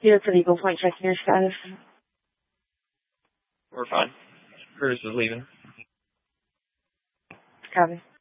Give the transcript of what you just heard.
Here to Eagle Point, checking your status. We're fine. Curtis is leaving. Copy.